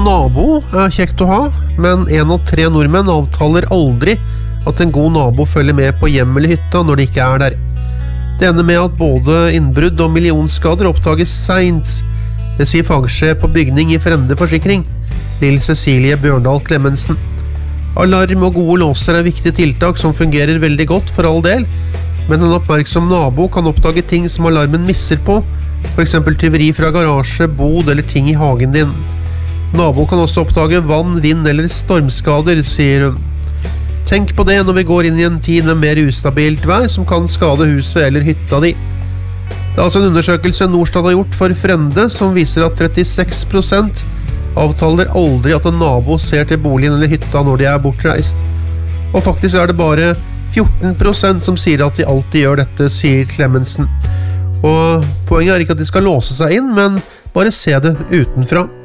god nabo kjekt å ha, men 1 av 3 nordmenn avtaler aldri at en god nabo følger med på hjem eller hytta når de ikke der. Det ender med at både innbrudd og millionskader oppdages sent. Det sier fagsjef på bygning i Frende Forsikring, Lill Cecilie Bjørndal Clemensen. Alarm og gode låser viktige tiltak som fungerer veldig godt for all del, men en oppmerksom nabo kan oppdage ting som alarmen misser på, for eksempel tyveri fra garasje, bod eller ting i hagen din. Nabo kan også oppdage vann, vind eller stormskader, sier hun. Tenk på det når vi går inn i en tid med mer ustabilt vær som kan skade huset eller hytta di. Det en undersøkelse Norstat har gjort for Frende som viser at 36% avtaler aldri at en nabo ser til boligen eller hytta når de bortreist. Og faktisk det bare 14% som sier at de alltid gjør dette, sier Clemensen. Og poenget ikke at de skal låse seg inn, men bare se det utenfra.